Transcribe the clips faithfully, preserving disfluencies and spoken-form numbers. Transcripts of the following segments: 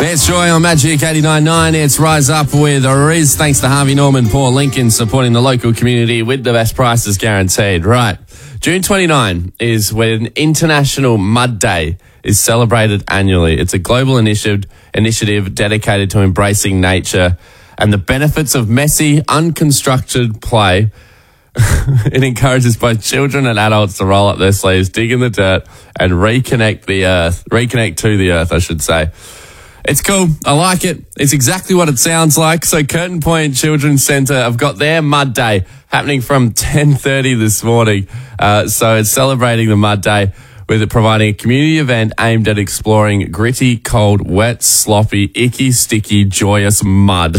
It's Joy on Magic eighty-nine point nine. It's Rise Up with Riz. Thanks to Harvey Norman, Paul Lincoln, supporting the local community with the best prices guaranteed. Right. June twenty-ninth is when International Mud Day is celebrated annually. It's a global initiative, initiative dedicated to embracing nature and the benefits of messy, unconstructed play. It encourages both children and adults to roll up their sleeves, dig in the dirt, and reconnect the earth. Reconnect to the earth, I should say. It's cool. I like it. It's exactly what it sounds like. So Curtin Point Children's Centre have got their Mud Day happening from ten thirty this morning. Uh, so it's celebrating the Mud Day with it providing a community event aimed at exploring gritty, cold, wet, sloppy, icky, sticky, joyous mud.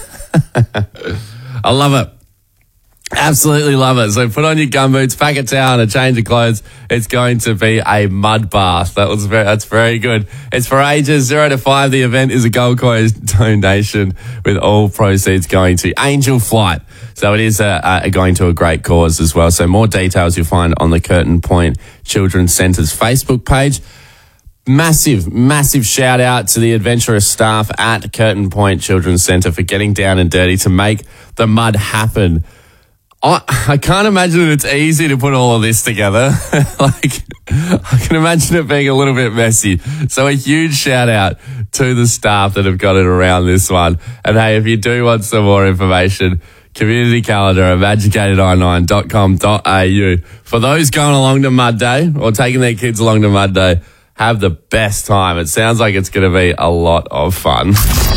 I love it. Absolutely love it. So put on your gumboots, pack a towel and a change of clothes. It's going to be a mud bath. That was very, that's very good. It's for ages zero to five. The event is a Gold Coast donation with all proceeds going to Angel Flight. So it is a, a going to a great cause as well. So more details you'll find on the Curtin Point Children's Centre's Facebook page. Massive, massive shout out to the adventurous staff at Curtin Point Children's Centre for getting down and dirty to make the mud happen. I, I can't imagine it's easy to put all of this together. Like, I can imagine it being a little bit messy. So a huge shout out to the staff that have got it around this one. And hey, if you do want some more information, community calendar at magic eight nine nine dot com dot a u. For those going along to Mud Day or taking their kids along to Mud Day, have the best time. It sounds like it's going to be a lot of fun.